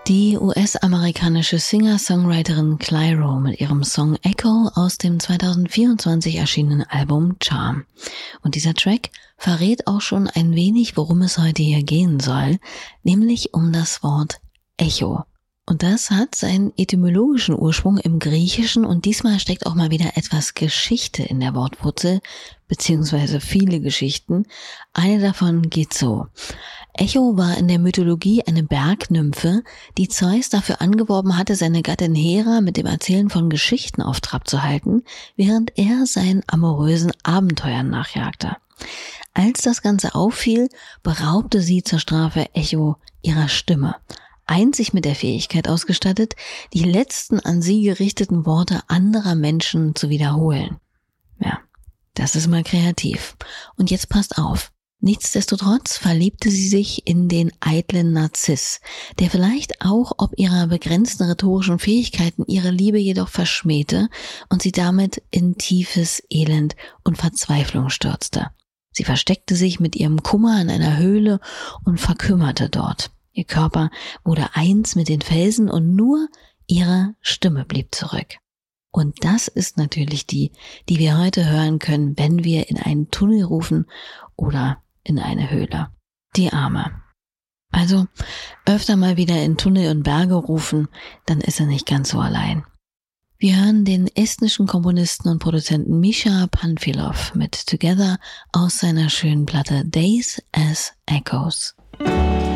Die US-amerikanische Singer-Songwriterin Clyro mit ihrem Song Echo aus dem 2024 erschienenen Album Charm. Und dieser Track verrät auch schon ein wenig, worum es heute hier gehen soll, nämlich um das Wort Echo. Und das hat seinen etymologischen Ursprung im Griechischen und diesmal steckt auch mal wieder etwas Geschichte in der Wortwurzel, beziehungsweise viele Geschichten. Eine davon geht so. Echo war in der Mythologie eine Bergnymphe, die Zeus dafür angeworben hatte, seine Gattin Hera mit dem Erzählen von Geschichten auf Trab zu halten, während er seinen amorösen Abenteuern nachjagte. Als das Ganze auffiel, beraubte sie zur Strafe Echo ihrer Stimme. Einzig mit der Fähigkeit ausgestattet, die letzten an sie gerichteten Worte anderer Menschen zu wiederholen. Ja, das ist mal kreativ. Und jetzt passt auf. Nichtsdestotrotz verliebte sie sich in den eitlen Narziss, der vielleicht auch ob ihrer begrenzten rhetorischen Fähigkeiten ihre Liebe jedoch verschmähte und sie damit in tiefes Elend und Verzweiflung stürzte. Sie versteckte sich mit ihrem Kummer in einer Höhle und verkümmerte dort. Ihr Körper wurde eins mit den Felsen und nur ihre Stimme blieb zurück. Und das ist natürlich die wir heute hören können, wenn wir in einen Tunnel rufen oder in eine Höhle. Die Arme. Also öfter mal wieder in Tunnel und Berge rufen, dann ist er nicht ganz so allein. Wir hören den estnischen Komponisten und Produzenten Misha Panfilov mit Together aus seiner schönen Platte Days as Echoes.